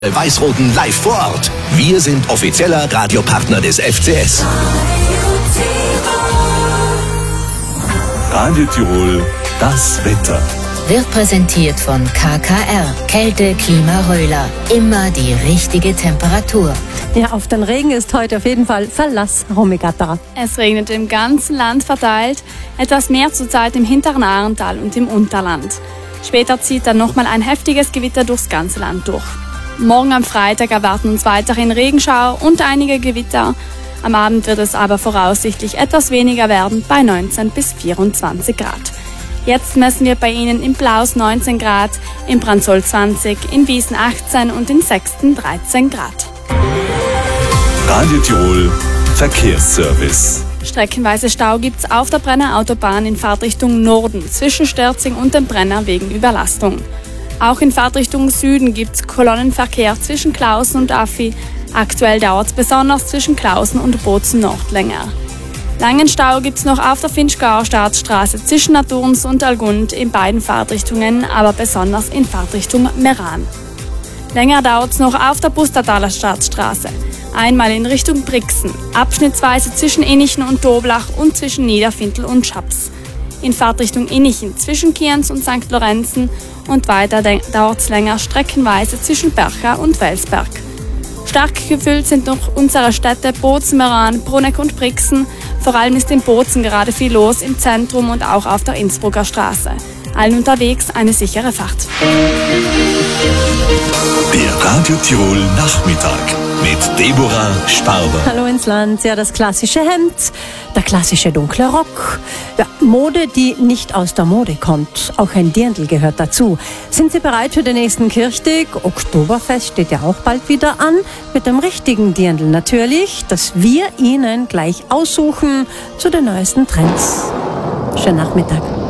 Weiß-Roten live vor Ort. Wir sind offizieller Radiopartner des FCS. Radio Tirol, das Wetter. Wird präsentiert von KKR. Kälte, Klima, Röhler. Immer die richtige Temperatur. Ja, auf den Regen ist heute auf jeden Fall Verlass, Romigata. Es regnet im ganzen Land verteilt, etwas mehr zurzeit im hinteren Ahrental und im Unterland. Später zieht dann nochmal ein heftiges Gewitter durchs ganze Land durch. Morgen am Freitag erwarten uns weiterhin Regenschauer und einige Gewitter. Am Abend wird es aber voraussichtlich etwas weniger werden, bei 19 bis 24 Grad. Jetzt messen wir bei Ihnen in Blaus 19 Grad, in Brandsol 20, in Wiesen 18 und in Sexten 13 Grad. Radio Tirol, Verkehrsservice. Streckenweise Stau gibt's auf der Brenner Autobahn in Fahrtrichtung Norden zwischen Sterzing und dem Brenner wegen Überlastung. Auch in Fahrtrichtung Süden gibt's Kolonnenverkehr zwischen Klausen und Affi. Aktuell dauert's besonders zwischen Klausen und Bozen Nord länger. Langen Stau gibt's noch auf der Finchgauer Staatsstraße zwischen Naturns und Algund in beiden Fahrtrichtungen, aber besonders in Fahrtrichtung Meran. Länger dauert's noch auf der Pustertaler Staatsstraße. Einmal in Richtung Brixen, abschnittsweise zwischen Innichen und Doblach und zwischen Niederfintel und Schaps. In Fahrtrichtung Innichen zwischen Kienz und St. Lorenzen und weiter dauert's länger streckenweise zwischen Bercha und Welsberg. Stark gefüllt sind noch unsere Städte Bozen, Meran, Bruneck und Brixen. Vor allem ist in Bozen gerade viel los im Zentrum und auch auf der Innsbrucker Straße. Allen unterwegs eine sichere Fahrt. Der Radio Tirol Nachmittag mit Deborah Sparber. Hallo ins Land. Ja, das klassische Hemd, der klassische dunkle Rock. Ja, Mode, die nicht aus der Mode kommt. Auch ein Dirndl gehört dazu. Sind Sie bereit für den nächsten Kirchtag? Oktoberfest steht ja auch bald wieder an. Mit dem richtigen Dirndl natürlich, das wir Ihnen gleich aussuchen zu den neuesten Trends. Schönen Nachmittag.